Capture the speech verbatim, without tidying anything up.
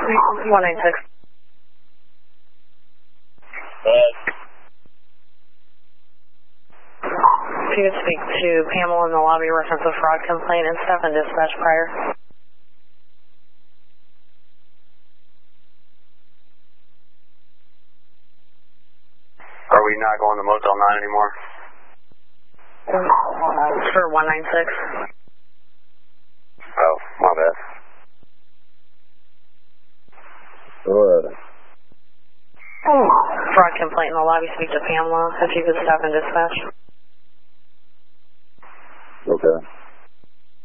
one nine six. Uh, If you could speak to Pamela in the lobby, reference a fraud complaint and staff and dispatch prior. Are we not going to Motel nine anymore? Uh, for one nine six. Oh, my bad. Go ahead. Fraud complaint in the lobby, speak to Pamela. If you could stop and dispatch. Okay.